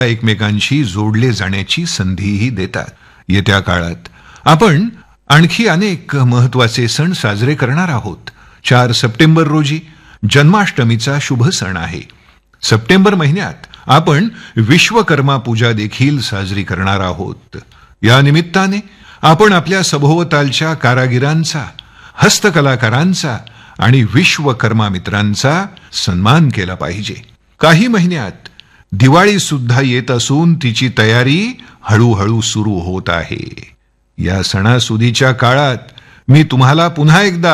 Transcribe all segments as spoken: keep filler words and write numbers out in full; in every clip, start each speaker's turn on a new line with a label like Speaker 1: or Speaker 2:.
Speaker 1: एकमेकांशी जोडले जाण्याची संधीही देतात. येत्या काळात आपण आणखी अनेक महत्वाचे सण साजरे करणार आहोत. चार सप्टेंबर रोजी जन्माष्टमीचा शुभ सण आहे. सप्टेंबर महिन्यात आपण विश्वकर्मा पूजा देखील साजरी करणार आहोत. या निमित्ताने आपण आपल्या सभोवतालच्या कारागिरांचा, हस्तकलाकारांचा आणि विश्वकर्मा मित्रांचा सन्मान केला पाहिजे. काही महिन्यात दिवाळी सुद्धा येत असून तिची तयारी हळूहळू सुरू होत आहे. या सणासुदीच्या काळात मी तुम्हाला पुन्हा एकदा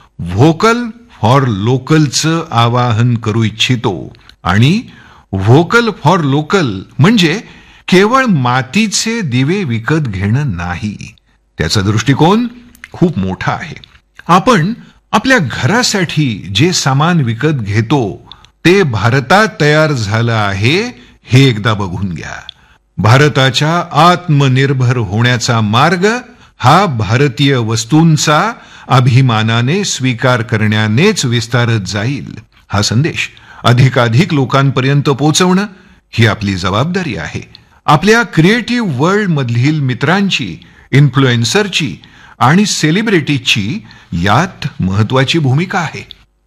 Speaker 1: व्होकल फॉर लोकलचं आवाहन करू इच्छितो. आणि व्होकल फॉर लोकल म्हणजे केवळ मातीचे दिवे विकत घेणं नाही. त्याचा दृष्टिकोन खूप मोठा आहे. आपण आपल्या घरासाठी जे सामान विकत घेतो ते भारतात तयार झालं आहे हे एकदा बघून घ्या. भारताच्या आत्मनिर्भर होण्याचा मार्ग हा भारतीय वस्तूंचा अभिमानाने स्वीकार करण्यानेच विस्तारत जाईल. हा संदेश अधिकाधिक लोकांपर्यंत पोहोचवणं ही आपली जबाबदारी आहे. आपल्या क्रिएटिव्ह वर्ल्ड मधील मित्रांची, इन्फ्लुएन्सरची आणि सेलिब्रिटीची यात महत्वाची भूमिका आहे.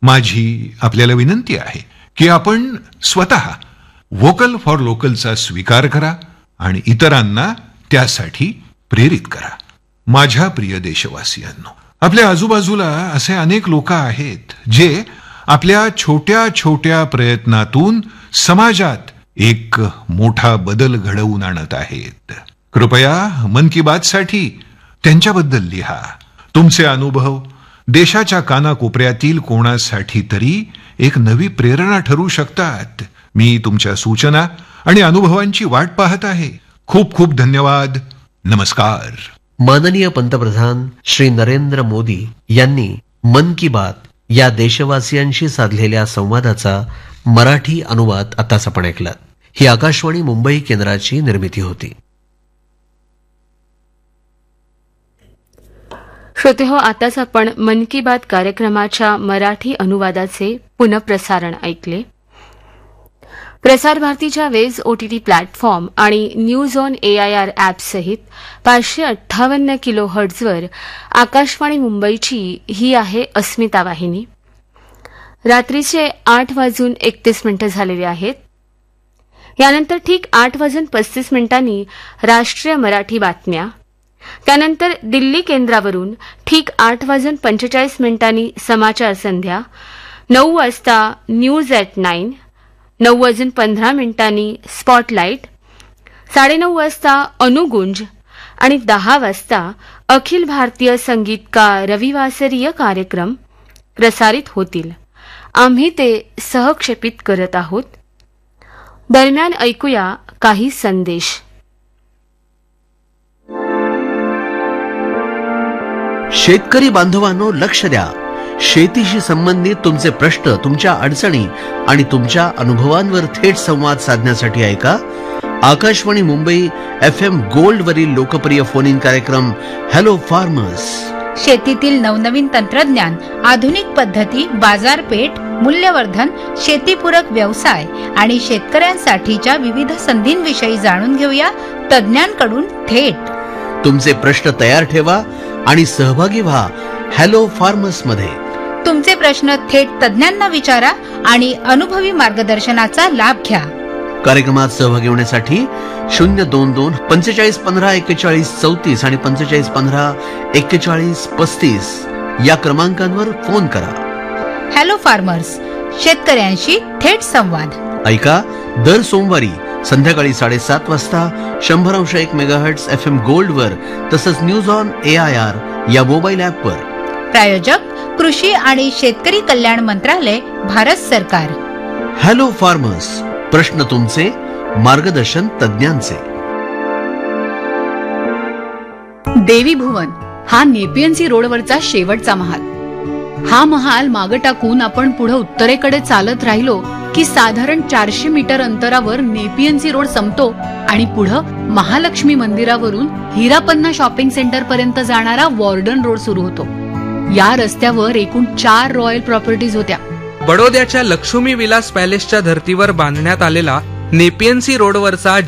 Speaker 1: माझी आपल्याला विनंती आहे की आपण स्वतः व्होकल फॉर लोकलचा स्वीकार करा आणि इतरांना त्यासाठी प्रेरित करा. माझ्या प्रिय देशवासियांनो, आपल्या आजूबाजूला असे अनेक लोक आहेत जे आपल्या छोट्या छोट्या प्रयत्नातून समाजात एक मोठा बदल घडवून आणत आहेत. कृपया मन की बात साठी त्यांच्याबद्दल लिहा. तुमचे अनुभव देशाच्या कानाकोपऱ्यातील कोणासाठी तरी एक नवी प्रेरणा ठरू शकतात. मी तुमच्या सूचना आणि अनुभवांची वाट पाहत आहे. खूप खूप धन्यवाद. नमस्कार.
Speaker 2: माननीय पंतप्रधान श्री नरेंद्र मोदी यांनी मन की बात या देशवासियांशी साधलेल्या संवादाचा मराठी अनुवाद आताच आपण ऐकलात. ही आकाशवाणी मुंबई केंद्राची निर्मिती होती.
Speaker 3: श्रोते हो, आताच आपण मन की बात कार्यक्रमाच्या मराठी अनुवादाचे पुनःप्रसारण ऐकले. प्रसार भारतीच्या वेज ओटीटी प्लॅटफॉर्म आणि न्यूज ऑन एआयआर ॲप सहित पाचशे अठ्ठावन्न किलो हर्ट्झवर आकाशवाणी मुंबईची ही आहे अस्मिता वाहिनी. रात्रीचे आठ वाजून एकतीस मिनिटं झालेली आहेत. यानंतर ठीक आठ वाजून पस्तीस मिनिटांनी राष्ट्रीय मराठी बातम्या, त्यानंतर दिल्ली केंद्रावरून ठीक आठ वाजून पंचेचाळीस मिनिटांनी समाचार संध्या, नऊ वाजता न्यूज ॲट नाईन, नऊ वाजून पंधरा मिनिटांनी स्पॉटलाईट, साडेनऊ वाजता अनुगुंज आणि दहा वाजता अखिल भारतीय संगीतकार रविवासरीय कार्यक्रम प्रसारित होतील. आम्ही ते सहक्षेपित करत आहोत. दरम्यान ऐकूया काही संदेश.
Speaker 2: शेतकरी बांधवांनो, लक्ष द्या. शेतीशी संबंधित तुमचे प्रश्न, तुमच्या अडचणी आणि तुमच्या अनुभवांवर थेट संवाद साधण्यासाठी ऐका Akashvani Mumbai F M gold वरील लोकप्रिय फोन इन कार्यक्रम हॅलो फार्मर्स.
Speaker 4: शेतीतील नवनवीन तंत्रज्ञान, आधुनिक पद्धती, बाजारपेठ, मूल्यवर्धन, शेतीपूरक व्यवसाय आणि शेतकऱ्यांसाठीच्या विविध संधींविषयी जाणून घेऊया तज्ञांकडून थेट.
Speaker 2: तुमचे प्रश्न तयार ठेवा आणि सहभागी व्हा हॅलो फार्मर्स मध्ये.
Speaker 4: तुमचे प्रश्न थेट तज्ञांना विचारा आणि अनुभवी मार्गदर्शनाचा लाभ घ्या.
Speaker 2: कार्यक्रमात सहभागी होण्यासाठी शून्य दोन दोन पंचेचाळीस पंधरा एक्केचाळीस चौतीस आणि पंचेचाळीस पंधरा एक्केचाळीस पस्तीस या क्रमांकांवर फोन करा.
Speaker 4: हॅलो फार्मर्स, शेतकऱ्यांशी थेट संवाद.
Speaker 2: ऐका दर सोमवारी संध्याकाळी साडेसात वाजता शंभर अंश एक मेगाहर्ट्झ एफ एम गोल्ड वर, तसंच news on A I R या मोबाईल ऍप वर.
Speaker 4: प्रायोजक कृषी आणि शेतकरी कल्याण मंत्रालय, भारत सरकार.
Speaker 2: हॅलो फार्मर्स, प्रश्न तुमचे, मार्गदर्शन तज्ञांचे.
Speaker 5: देवी भुवन हा नेपियन्सी रोडवरचा शेवटचा महाल. हा महाल मागे टाकून आपण पुढे उत्तरेकडे चालत राहिलो की साधारण चारशे मीटर अंतरावर नेपियन्सी रोड संपतो आणि पुढं महालक्ष्मी मंदिरावरून हिरापन्ना शॉपिंग सेंटर पर्यंत जाणारा वॉर्डन रोड सुरू होतो. या रस्त्यावर एकूण चार रॉयल प्रॉपर्टीज होत्या.
Speaker 6: बडोद्याच्या लक्ष्मी विलास पॅलेसच्या धर्तीवर बांधण्यात आलेला नेपियन्सी रोडवरचा